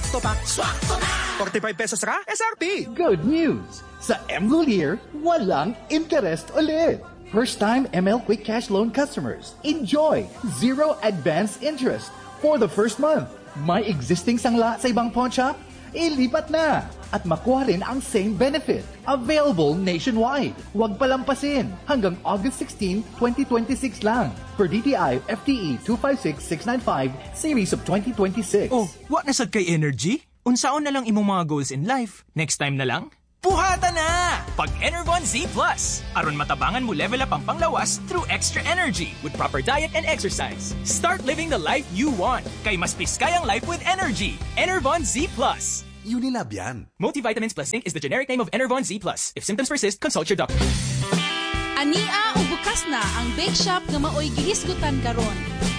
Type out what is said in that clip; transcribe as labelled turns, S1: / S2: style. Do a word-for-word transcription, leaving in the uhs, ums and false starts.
S1: Swakto pa. Swakto na! forty-five pesos ra, S R P.
S2: Good news! Sa M-Volier, walang interest ulit. First-time M L Quick Cash Loan customers, enjoy zero advance interest for the first month. May existing sangla sa ibang pawn shop? Ilipat na at makuha rin ang same benefit. Available nationwide. Huwag palampasin. Hanggang August sixteenth, twenty twenty-six lang. Per D T I F T E two five six six nine five Series of twenty twenty-six.
S3: Oh, what na sad kay energy? Unsaon na lang imong mga goals in life? Next time na lang? Puhata na! Pag Enervon Z Plus. Aron matabangan mo level up ang panglawas through extra energy with proper diet and exercise. Start living the life you want. Kay mas piskayang life with energy. Enervon Z Plus.
S4: Unilab yan.
S3: Multivitamins Plus Inc is the generic name of Enervon Z Plus. If symptoms persist, consult your doctor.
S5: Ania o bukas na ang bake shop nga maoy gihisgutan karon.